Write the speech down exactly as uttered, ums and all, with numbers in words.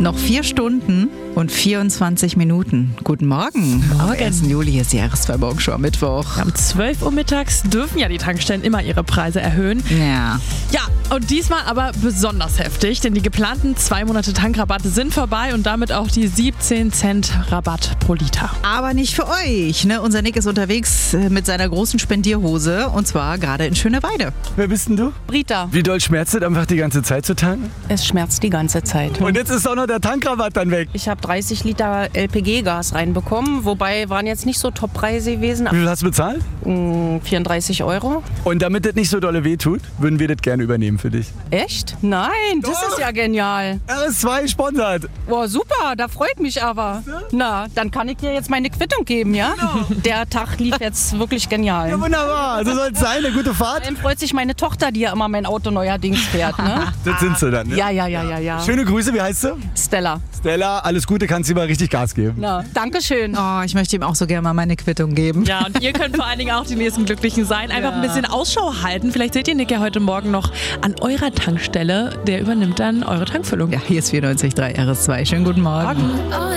Noch vier Stunden und vierundzwanzig Minuten. Guten Morgen. Am ersten Juli ist die R S zwei Morgenshow am Mittwoch. Um zwölf Uhr mittags dürfen ja die Tankstellen immer ihre Preise erhöhen. Ja. Ja, und diesmal aber besonders heftig, denn die geplanten zwei Monate Tankrabatte sind vorbei und damit auch die siebzehn Cent Rabatt pro Liter. Aber nicht für euch. Ne? Unser Nick ist unterwegs mit seiner großen Spendierhose und zwar gerade in Schöneweide. Wer bist denn du? Rita, Wie doll schmerzt es einfach die ganze Zeit zu tanken? es schmerzt die ganze Zeit. Und jetzt ist auch noch der Tankrabatt dann weg. Ich habe dreißig Liter L P G-Gas reinbekommen, wobei waren jetzt nicht so Top-Preise gewesen. Wie viel hast du bezahlt? Mm, vierunddreißig Euro. Und damit das nicht so dolle wehtut, würden wir das gerne übernehmen für dich. Echt? Nein, das Doch. ist ja genial. R S zwei sponsert. Boah, super, da freut mich aber. Na, dann kann ich dir jetzt meine Quittung geben, ja? Der Tag lief jetzt wirklich genial. Ja, wunderbar. So soll es sein. Eine gute Fahrt. Dann freut sich meine Tochter, die ja immer mein Auto neuerdings fährt, ne? Das sind sie dann. Ne? Ja, ja, ja, ja, ja. Schöne Grüße. Wie heißt du? Stella. Stella, alles Gute. Kannst du mal richtig Gas geben. Na, Dankeschön. Oh, ich möchte ihm auch so gerne mal meine Quittung geben. Ja, und ihr könnt vor allen Dingen auch die nächsten Glücklichen sein. Einfach Ja. ein bisschen Ausschau halten. Vielleicht seht ihr Nick ja heute Morgen noch an eurer Tankstelle. Der übernimmt dann eure Tankfüllung. Ja, hier ist vierundneunzig Komma drei R S zwei. Schönen guten Morgen. Morgen.